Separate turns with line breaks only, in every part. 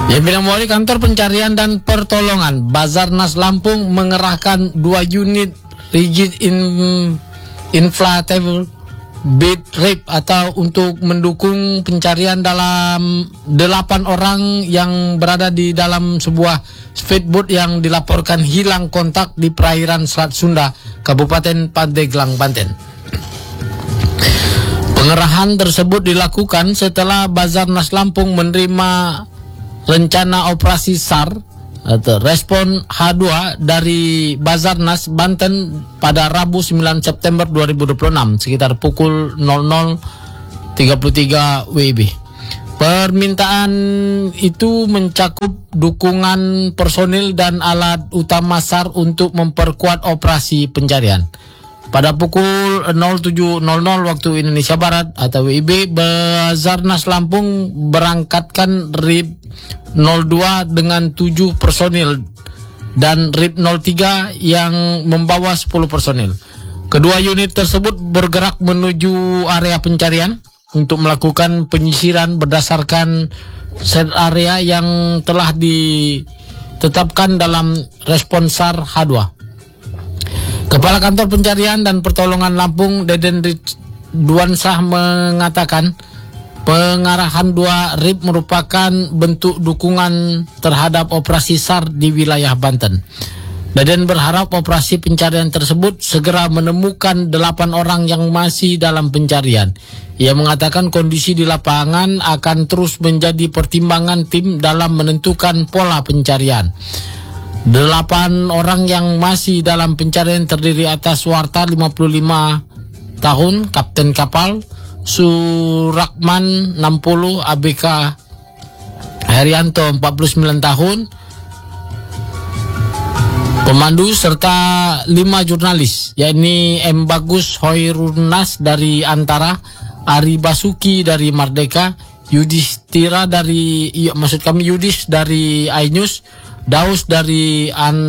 Yang bilang Wali, kantor pencarian dan pertolongan Basarnas Lampung mengerahkan 2 unit rigid inflatable bed rape atau untuk mendukung pencarian dalam 8 orang yang berada di dalam sebuah speedboat yang dilaporkan hilang kontak di perairan Selat Sunda, Kabupaten Pandeglang, Banten. Pengerahan tersebut dilakukan setelah Basarnas Lampung menerima rencana operasi SAR atau Respon H2 dari Basarnas Banten pada Rabu 9 September 2026 sekitar pukul 00.33 WIB. Permintaan itu mencakup dukungan personil dan alat utama SAR untuk memperkuat operasi pencarian. Pada pukul 07.00 waktu Indonesia Barat atau WIB, Basarnas Lampung berangkatkan RIB 02 dengan 7 personil dan RIB 03 yang membawa 10 personil. Kedua unit tersebut bergerak menuju area pencarian untuk melakukan penyisiran berdasarkan set area yang telah ditetapkan dalam respon SAR H2. Kepala Kantor Pencarian dan Pertolongan Lampung, Deden Ridwansah, mengatakan pengarahan 2 RIB merupakan bentuk dukungan terhadap operasi SAR di wilayah Banten. Deden berharap operasi pencarian tersebut segera menemukan 8 orang yang masih dalam pencarian. Ia mengatakan kondisi di lapangan akan terus menjadi pertimbangan tim dalam menentukan pola pencarian. 8 orang yang masih dalam pencarian terdiri atas Warta 55 tahun, Kapten Kapal, Surakman 60, ABK Herianto 49 tahun, pemandu serta 5 jurnalis, yakni M. Bagus Hoirunas dari Antara, Ari Basuki dari Merdeka, Yudis dari iNews, Daus dari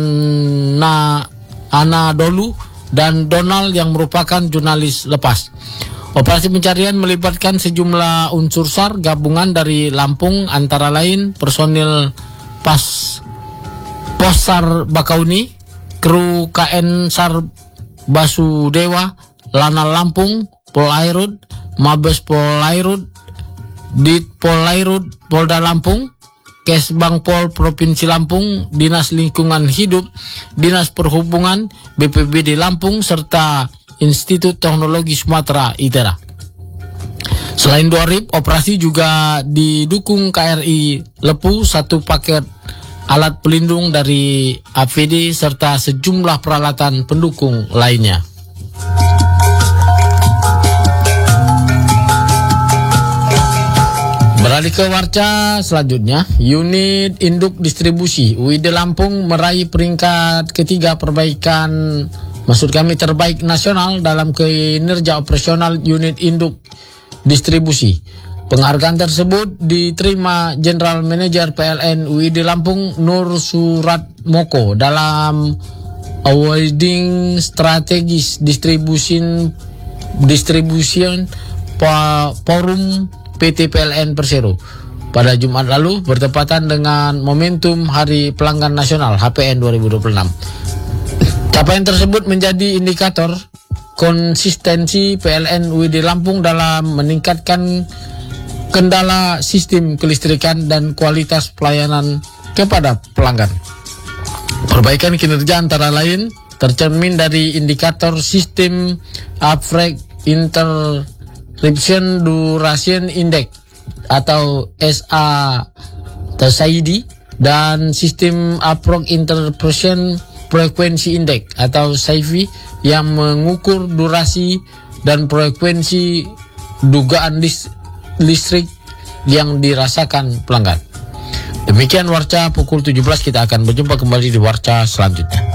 Anadolu, dan Donald yang merupakan jurnalis lepas. Operasi pencarian melibatkan sejumlah unsur SAR gabungan dari Lampung, antara lain personil Pos SAR Bakauni, kru KN SAR Basudewa, Lanal Lampung, Polairut, Mabes Polairut, Dit Polairut, Polda Lampung, Kesbang Pol Provinsi Lampung, Dinas Lingkungan Hidup, Dinas Perhubungan, BPBD Lampung, serta Institut Teknologi Sumatera ITERA. Selain 2 RIB, operasi juga didukung KRI Lepu, 1 paket alat pelindung dari APD, serta sejumlah peralatan pendukung lainnya. Beralih ke warca selanjutnya, unit induk distribusi UID Lampung meraih peringkat ketiga terbaik nasional dalam kinerja operasional unit induk distribusi. Penghargaan tersebut diterima General Manager PLN UID Lampung Nur Suratmoko dalam Awarding Strategis Distribution Forum PT PLN Persero pada Jumat lalu bertepatan dengan momentum Hari Pelanggan Nasional HPN 2026. Capaian tersebut menjadi indikator konsistensi PLN UID Lampung dalam meningkatkan kendala sistem kelistrikan dan kualitas pelayanan kepada pelanggan. Perbaikan kinerja antara lain tercermin dari indikator sistem Average Interruption Duration Index atau SAID dan sistem Approach Interruption Frequency Index atau SAIFI yang mengukur durasi dan frekuensi dugaan listrik yang dirasakan pelanggan. Demikian warca pukul 17, kita akan berjumpa kembali di warca selanjutnya.